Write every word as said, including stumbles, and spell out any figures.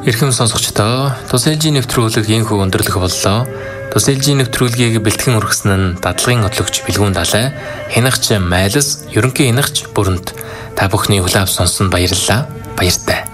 Эрхэм сонсогчдоо, Тус ээлжийн нэвтрүүлэг ийхүү өндөрлөх боллоо. Тус ээлжийн нэвтрүүлгийг бэлтгэн хүргэсэн нь дадлагын хөтлөгч Бэлгүүн Далай, хянагч Майлс, ерөнхий хянагч Бүрэнт. Та бүхний хүлээв сонсон баярлалаа. Баяртай.